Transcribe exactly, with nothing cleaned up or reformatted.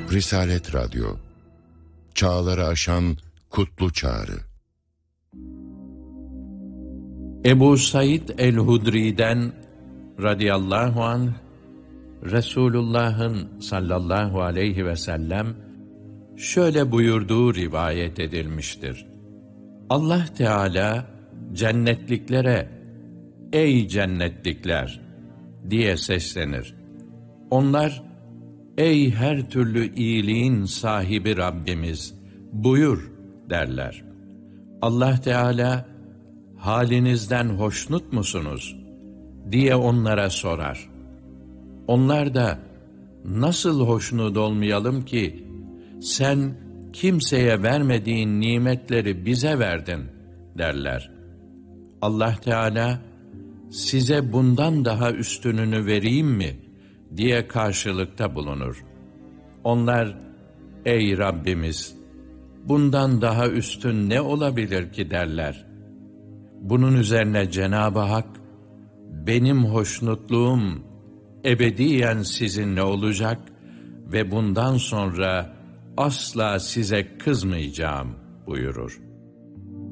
Risalet Radyo, çağları aşan kutlu çağrı. Ebu Said el-Hudri'den radıyallahu anh, Resulullah'ın sallallahu aleyhi ve sellem şöyle buyurduğu rivayet edilmiştir. Allah Teala cennetliklere, ey cennetlikler diye seslenir. Onlar, ey her türlü iyiliğin sahibi Rabbimiz, buyur derler. Allah Teala, halinizden hoşnut musunuz diye onlara sorar. Onlar da, nasıl hoşnut olmayalım ki, sen kimseye vermediğin nimetleri bize verdin derler. Allah Teala, size bundan daha üstününü vereyim mi diye karşılıkta bulunur. Onlar, ey Rabbimiz, bundan daha üstün ne olabilir ki derler. Bunun üzerine Cenab-ı Hak, benim hoşnutluğum ebediyen sizinle olacak ve bundan sonra asla size kızmayacağım buyurur.